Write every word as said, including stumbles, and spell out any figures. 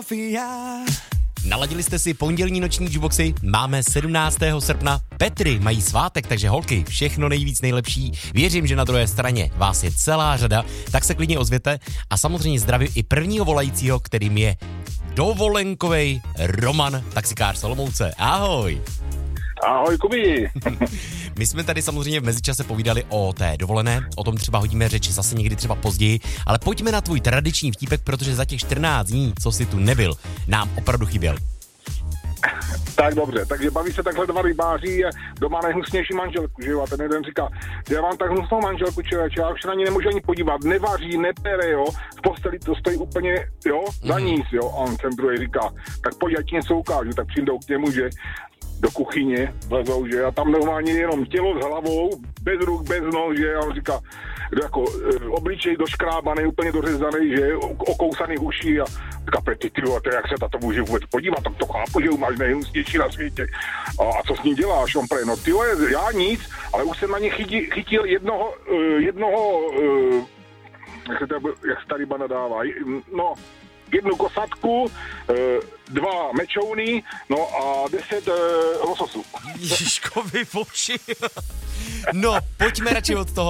Naladili jste si pondělní noční jukeboxy, máme sedmnáctého srpna, Petry mají svátek, takže holky, všechno nejvíc nejlepší. Věřím, že na druhé straně vás je celá řada, tak se klidně ozvěte a samozřejmě zdravím i prvního volajícího, kterým je dovolenkovej Roman, taxikář z Olomouce. Ahoj. Ahoj, Kubi. My jsme tady samozřejmě v mezičase povídali o té dovolené, o tom třeba hodíme řeči zase někdy třeba později, ale pojďme na tvůj tradiční vtípek, protože za těch čtrnáct dní, co jsi tu nebyl, nám opravdu chyběl. Tak dobře, takže baví se takhle dva rybáři a doma nejhnusnější manželku, že jo, a ten jeden říká, že já mám tak hnusnou manželku, člověče, já už se na ní nemůžu ani podívat, nevaří, nepere, jo, v posteli to stojí úplně, jo, za níz, jo, a on ten druhý říká, tak pojď, já ti něco ukážu, tak přijdou k němu, že do kuchyně vlezou, že a tam normálně jenom tělo s hlavou, bez ruk, bez noh, že a on říká, jako e, obličej doškrábaný, úplně dořezaný, že okousaný uši a říká, Peti, ty vole, jak se tato může vůbec podívat, tak to chápu, že máš nejhnusnější na světě. A, a co s ním děláš? On prý, no ty vole, já nic, ale už jsem na ně chytil, chytil jednoho, uh, jednoho, uh, jak se, tady, jak se tady nadává, no, jednu kosatku, dva mečouny, no a deset lososů. Ježiškovi oči. No, pojďme radši od toho